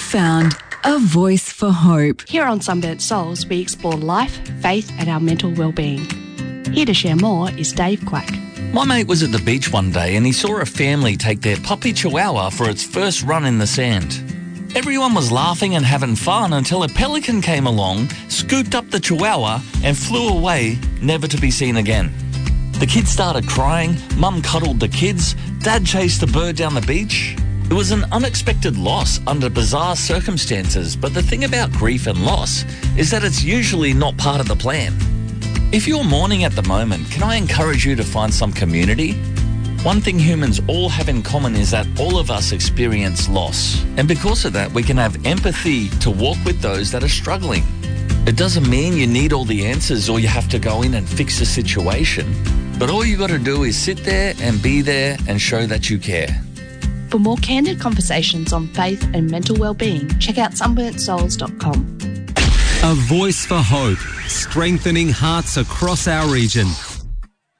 found a voice for hope. Here on Sunburnt Souls, we explore life, faith and our mental well-being. Here to share more is Dave Quack. My mate was at the beach one day and he saw a family take their puppy Chihuahua for its first run in the sand. Everyone was laughing and having fun until a pelican came along, scooped up the Chihuahua and flew away, never to be seen again. The kids started crying, Mum cuddled the kids, Dad chased the bird down the beach. It was an unexpected loss under bizarre circumstances, but the thing about grief and loss is that it's usually not part of the plan. If you're mourning at the moment, can I encourage you to find some community? One thing humans all have in common is that all of us experience loss. And because of that, we can have empathy to walk with those that are struggling. It doesn't mean you need all the answers or you have to go in and fix the situation. But all you got to do is sit there and be there and show that you care. For more candid conversations on faith and mental well-being, check out sunburntsouls.com. A voice for hope, strengthening hearts across our region.